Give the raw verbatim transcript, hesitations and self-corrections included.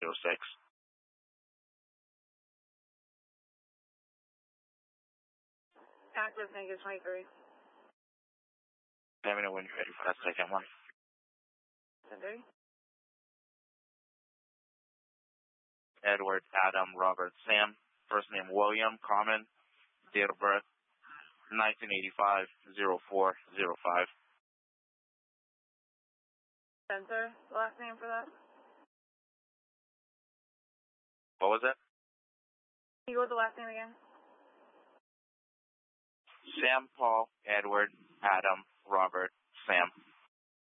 zero six. Active, negative twenty-three. Let me know when you're ready for that second one. ten thirty. Edward, Adam, Robert, Sam. First name William, common. Date of birth nineteen eighty-five, oh four oh five. Spencer, the last name for that? What was it? Can you go with the last name again? Sam, Paul, Edward, Adam, Robert, Sam.